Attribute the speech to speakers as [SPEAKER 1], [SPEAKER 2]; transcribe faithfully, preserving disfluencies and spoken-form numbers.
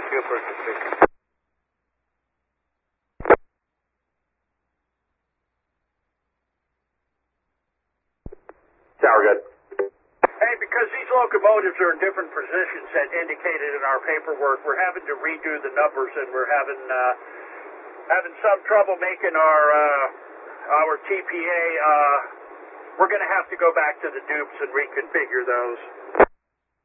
[SPEAKER 1] Super suspicious.
[SPEAKER 2] Tower good.
[SPEAKER 3] Hey, because these locomotives are in different positions as indicated in our paperwork, we're having to redo the numbers, and we're having uh, having some trouble making our uh, our T P A. Uh, we're going to have to go back to the dupes and reconfigure those.